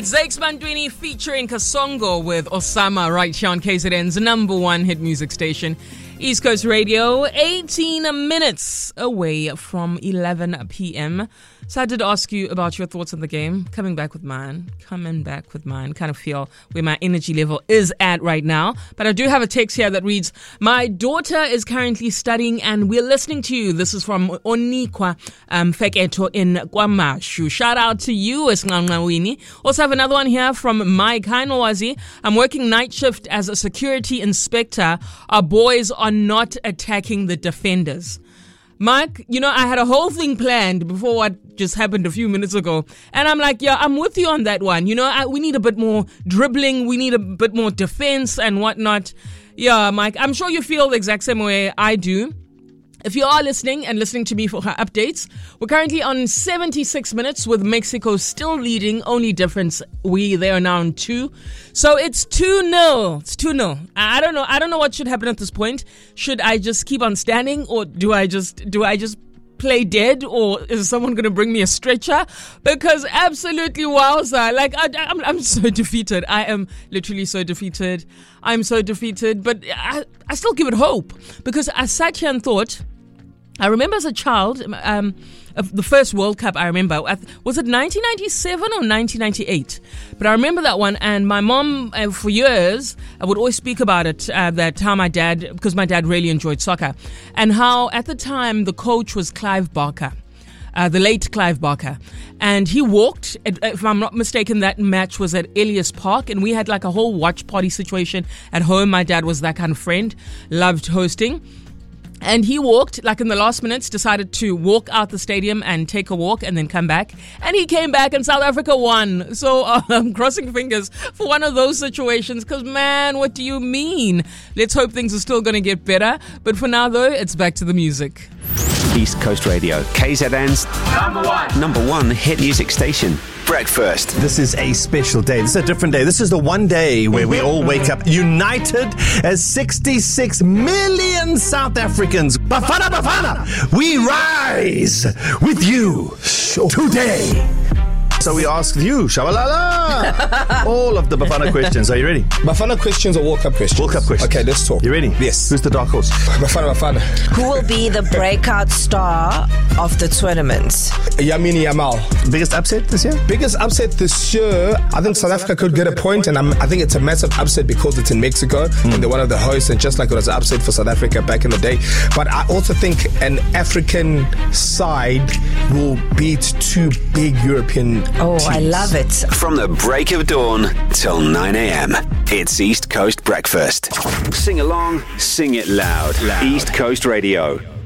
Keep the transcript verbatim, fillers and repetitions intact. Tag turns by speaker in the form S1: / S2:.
S1: It's Zakes Mantwini featuring Kasongo with Osama right here on K Z N's number one hit music station, East Coast Radio, eighteen minutes away from eleven p.m. So I did ask you about your thoughts on the game. Coming back with mine. Coming back with mine. Kind of feel where my energy level is at right now. But I do have a text here that reads, my daughter is currently studying and we're listening to you. This is from Onikwa um, Feketo in KwaMashu. Shout out to you, Esnganawini. Also have another one here from Mike. Hi, Nwazi. I'm working night shift as a security inspector. Our boys are not attacking the defenders. Mike, you know, I had a whole thing planned before what just happened a few minutes ago. And I'm like, yeah, I'm with you on that one. You know, I, we need a bit more dribbling. We need a bit more defense and whatnot. Yeah, Mike, I'm sure you feel the exact same way I do. If you are listening and listening to me for her updates, we're currently on seventy-six minutes with Mexico still leading. Only difference, we they are now on two. So it's two nil. It's two nil. I don't know. I don't know what should happen at this point. Should I just keep on standing or do I just do I just play dead, or is someone going to bring me a stretcher? Because absolutely wowza. Like, I, I'm, I'm so defeated. I am literally so defeated. I'm so defeated. But I, I still give it hope. Because I sat here and thought, I remember as a child, um, of the first World Cup I remember, was it nineteen ninety-seven or nineteen ninety-eight? But I remember that one, and my mom, uh, for years, I would always speak about it, uh, that how my dad, because my dad really enjoyed soccer, and how at the time the coach was Clive Barker. Uh, the late Clive Barker. And he walked, if I'm not mistaken, that match was at Elias Park, and we had like a whole watch party situation at home. My dad was that kind of friend, loved hosting. And he walked, like in the last minutes, decided to walk out the stadium and take a walk and then come back. And he came back and South Africa won. So uh, I'm crossing fingers for one of those situations because, man, what do you mean? Let's hope things are still going to get better. But for now, though, it's back to the music.
S2: East Coast Radio, K Z N's number one, number one hit music station. Breakfast.
S3: This is a special day. This is a different day. This is the one day where we all wake up united as sixty-six million South Africans. Bafana, Bafana, we rise with you today. So we asked you, Shabalala, all of the Bafana questions. Are you ready?
S4: Bafana questions or World Cup questions?
S3: World Cup questions.
S4: Okay, let's talk.
S3: You ready?
S4: Yes.
S3: Who's the dark horse?
S4: Bafana, Bafana.
S5: Who will be the breakout star of the tournament?
S4: Yamini Yamal.
S3: Biggest upset this year?
S4: Biggest upset this year, I think South Africa could get a point, and I'm, I think it's a massive upset because it's in Mexico, mm. and they're one of the hosts, and just like it was an upset for South Africa back in the day. But I also think an African side will beat two big European
S5: Oh,
S4: teams.
S5: I love it.
S2: From the break of dawn till nine a.m, it's East Coast Breakfast. Sing along, sing it loud. loud. East Coast Radio.